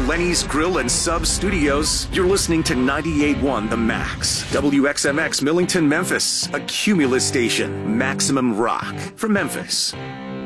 Lenny's Grill and Sub Studios, you're listening to 98.1 The Max. WXMX Millington, Memphis. A Cumulus station. Maximum rock from Memphis.